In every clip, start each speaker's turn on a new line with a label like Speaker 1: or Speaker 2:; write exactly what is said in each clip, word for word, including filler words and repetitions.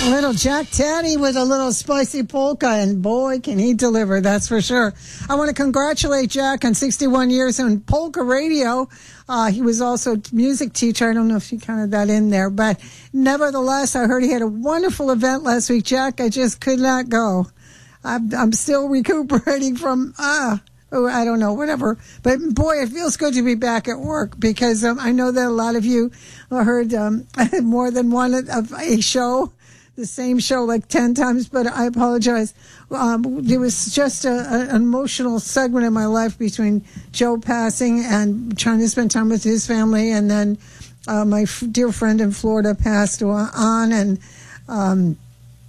Speaker 1: Little Jack Taddy with a little spicy polka, and boy, can he deliver, that's for sure. I want to congratulate Jack on sixty-one years on polka radio. Uh, he was also a music teacher. I don't know if you counted that in there, but nevertheless, I heard he had a wonderful event last week. Jack, I just could not go. I'm, I'm still recuperating from, ah, oh, I don't know, whatever. But boy, it feels good to be back at work because um, I know that a lot of you heard um, more than one of a show. The same show like ten times, but I apologize. Um, there was just a, a, an emotional segment in my life between Joe passing and trying to spend time with his family, and then uh, my f- dear friend in Florida passed on, and um,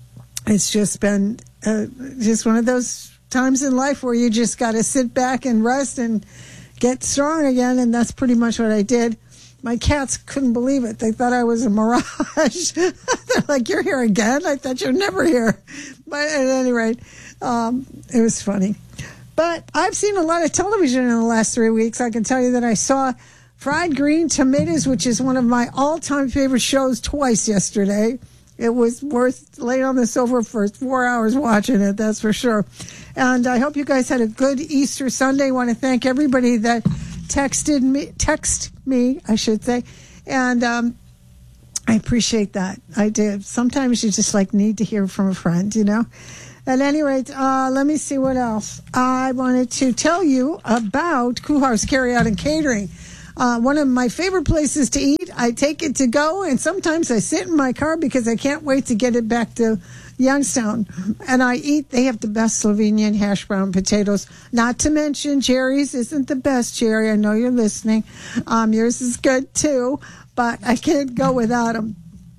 Speaker 1: it's just been uh, just one of those times in life where you just got to sit back and rest and get strong again, and that's pretty much what I did. My cats couldn't believe it. They thought I was a mirage. They're like, you're here again? I thought you're never here. But at any rate, um, it was funny. But I've seen a lot of television in the last three weeks. I can tell you that I saw Fried Green Tomatoes, which is one of my all-time favorite shows, twice yesterday. It was worth laying on the sofa for four hours watching it, that's for sure. And I hope you guys had a good Easter Sunday. I want to thank everybody that texted me, text me, I should say, and um, I appreciate that. I did. Sometimes you just like need to hear from a friend, you know. At any rate, uh, let me see what else. I wanted to tell you about Kuhar's Carryout and Catering. Uh, one of my favorite places to eat. I take it to go, and sometimes I sit in my car because I can't wait to get it back to Youngstown. And I eat, they have the best Slovenian hash brown potatoes. Not to mention Jerry's isn't the best, Jerry. I know you're listening. Um, yours is good too, but I can't go without them.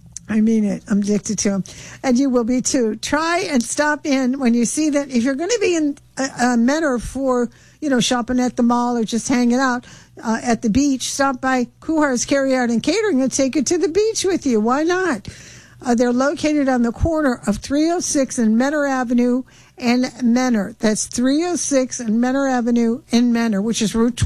Speaker 1: I mean it. I'm addicted to them. And you will be too. Try and stop in when you see that. If you're going to be in a, a Menor for, you know, shopping at the mall or just hanging out uh, at the beach, stop by Kuhar's Carryout and Catering and take it to the beach with you. Why not? Uh, they're located on the corner of three oh six and Menor Avenue and Menor. That's three oh six and Menor Avenue in Menor, which is Route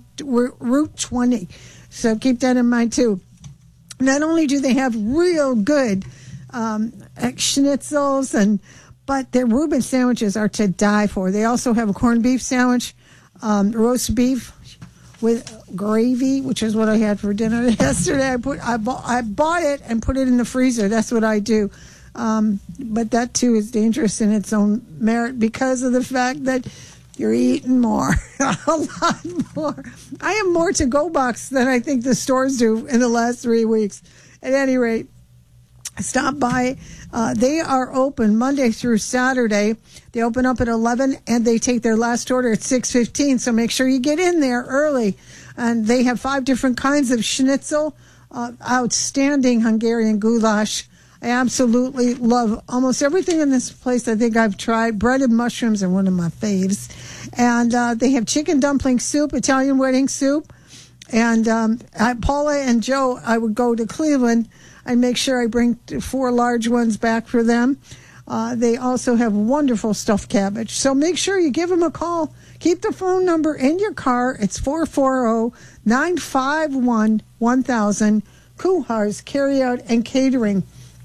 Speaker 1: twenty. So keep that in mind, too. Not only do they have real good um, schnitzels, and but their Reuben sandwiches are to die for. They also have a corned beef sandwich, um, roast beef with gravy, which is what I had for dinner yesterday. I put I bought I bought it and put it in the freezer. That's what I do. Um, but that too is dangerous in its own merit because of the fact that you're eating more, a lot more. I have more to-go box than I think the stores do in the last three weeks. At any rate, stop by. Uh, they are open Monday through Saturday. They open up at eleven, and they take their last order at six fifteen, so make sure you get in there early. And they have five different kinds of schnitzel, uh, outstanding Hungarian goulash. I absolutely love almost everything in this place. I think I've tried. Breaded mushrooms are one of my faves. And uh, they have chicken dumpling soup, Italian wedding soup. And um, I, Paula and Joe, I would go to Cleveland and make sure I bring four large ones back for them. Uh, they also have wonderful stuffed cabbage. So make sure you give them a call. Keep the phone number in your car. It's four four zero, nine five one, one thousand. Kuhar's Carryout and Catering.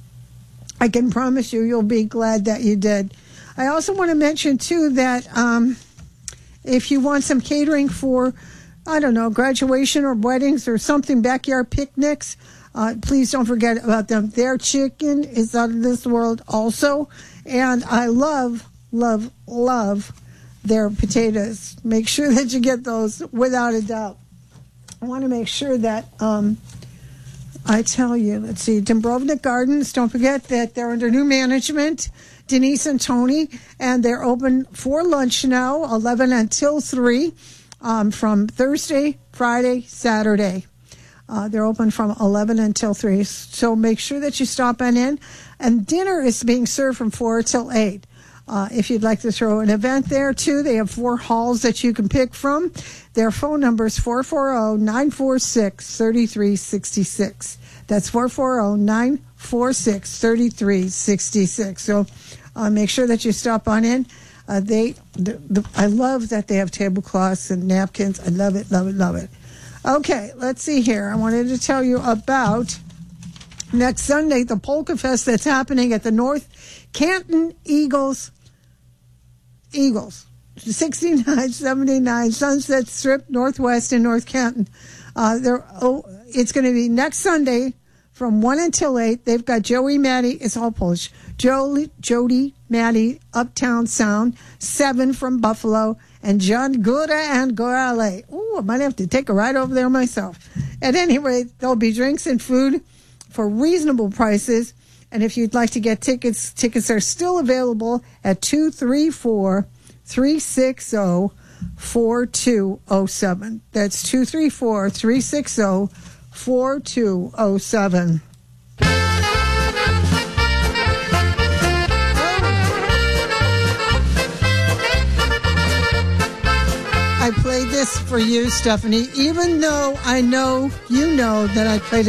Speaker 1: I can promise you, you'll be glad that you did. I also want to mention, too, that um, if you want some catering for, I don't know, graduation or weddings or something, backyard picnics, uh, please don't forget about them. Their chicken is out of this world also. And I love, love, love their potatoes. Make sure that you get those without a doubt. I want to make sure that... Um, I tell you, let's see, Dubrovnik Gardens, don't forget that they're under new management, Denise and Tony, and they're open for lunch now, eleven until three, um, from Thursday, Friday, Saturday. Uh, they're open from eleven until three, so make sure that you stop on in. And dinner is being served from four till eight. Uh, if you'd like to throw an event there, too, they have four halls that you can pick from. Their phone number is four four zero, nine four six, three three six six. That's four four zero, nine four six, three three six six. So uh, make sure that you stop on in. Uh, they, the, the, I love that they have tablecloths and napkins. I love it, love it, love it. Okay, let's see here. I wanted to tell you about Next Sunday, the Polka Fest that's happening at the North Canton Eagles, Eagles, sixty-nine seventy-nine Sunset Strip, Northwest in North Canton. Uh, they're, oh, it's going to be next Sunday from one until eight. They've got Joey Maddie, it's all Polish, Jolie, Jody Maddie, Uptown Sound, Seven from Buffalo, and John Gura and Gorale. Ooh, I might have to take a ride over there myself. At any rate, there'll be drinks and food for reasonable prices. And if you'd like to get tickets, tickets are still available at two three four, three six zero, four two zero seven. That's two three four, three six zero, four two zero seven. I played this for you, Stephanie, even though I know you know that I played it